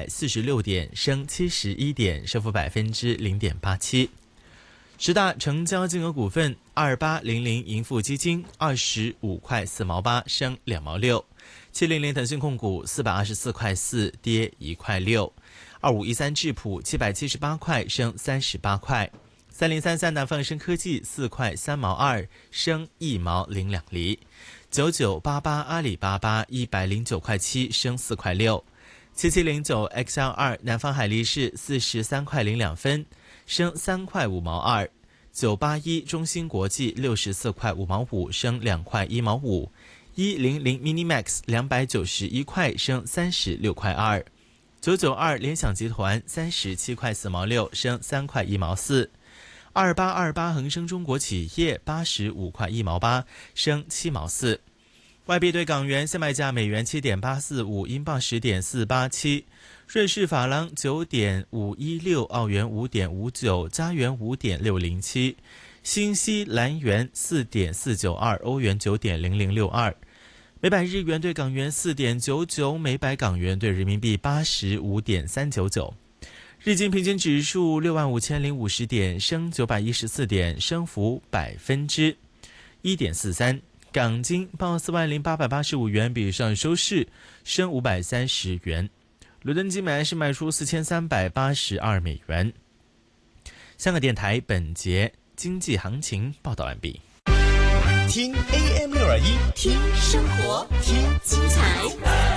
146点，升71点，升幅0.87%。10大成交金额股份：2800盈富基金25块4毛8，升2毛6；700腾讯控股424块4，跌1块6；2513智普778块，升38块；3033南方生科技4块3毛2，升1毛02厘；9988阿里巴巴109块7，升4块6；7709 XL2 南方海力士43块02分，升3块5毛2；981中芯国际64块5毛5，升2块1毛5；100 Minimax 291块，升36块2；992联想集团37块4毛6，升3块1毛4；2828恒生中国企业85块1毛8，升7毛4。外币对港元现卖价：美元7.845，英镑10.487，瑞士法郎9.516，澳元5.59，加元5.607，新西兰元4.492，欧元9.0062。每百日元对港元4.99，每百港元对人民币85.399。日经平均指数65050点，升914点，升幅1.43%。港金报40885元，比上收市升530元。伦敦金买是卖出4382美元。香港电台本节经济行情报道完毕。 听 AM621， 听生活，听精彩，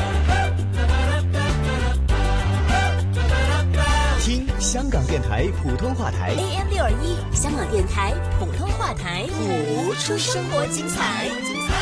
听香港电台普通话台 AM621，香港电台普通话台，谱出生活精彩。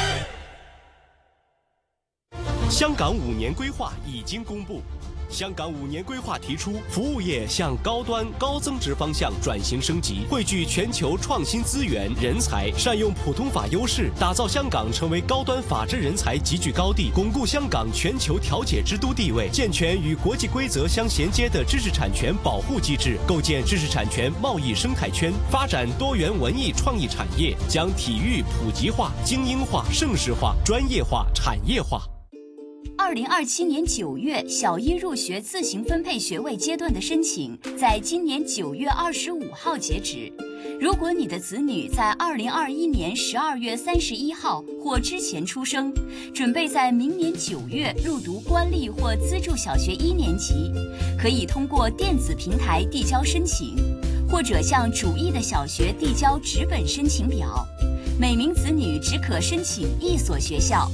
香港5年规划已经公布。香港5年规划提出，服务业向高端高增值方向转型升级，汇聚全球创新资源人才，善用普通法优势，打造香港成为高端法治人才集聚高地，巩固香港全球调解之都地位，健全与国际规则相衔接的知识产权保护机制，构建知识产权贸易生态圈，发展多元文艺创意产业，将体育普及化、精英化、盛世化、专业化、产业化。 2027年9月，小一入学自行分配学位阶段的申请，在今年9月25号截止。如果你的子女在2021年12月31号或之前出生，准备在明年9月入读官立或资助小学1年级，可以通过电子平台递交申请，或者向主意的小学递交纸本申请表。每名子女只可申请1所学校。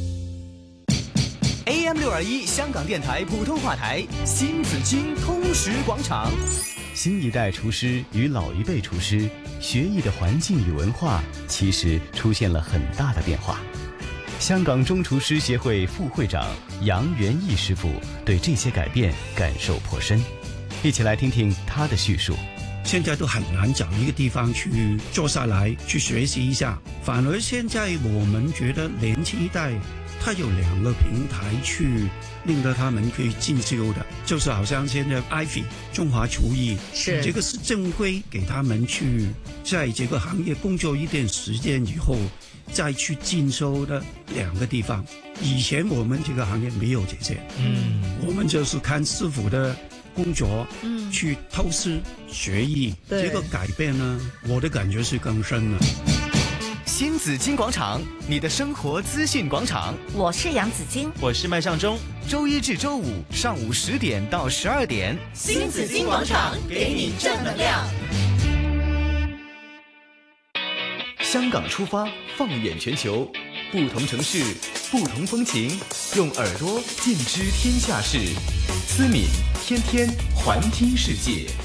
AM621 香港电台普通话台新紫荆通识广场。 新一代厨师与老一辈厨师学艺的环境与文化其实出现了很大的变化。香港中厨师协会副会长杨元义师傅对这些改变感受颇深，一起来听听他的叙述。 现在都很难找一个地方去坐下来去学习一下，反而现在我们觉得年轻一代他有2个平台去令到他们可以进修的，就是好像现在 IFI 中华厨艺，是这个是正规给他们去在这个行业工作一段时间以后再去进修的2个地方。以前我们这个行业没有这些，我们就是看师傅的工作，去偷师学艺。这个改变呢，我的感觉是更深了。 新紫荆广场，你的生活资讯广场。 我是杨紫荆， 我是麦尚中。 周一至周五上午10点到12点， 新紫荆广场给你正能量。 香港出发，放眼全球，不同城市，不同风情，用耳朵尽知天下事。思敏天天环听世界。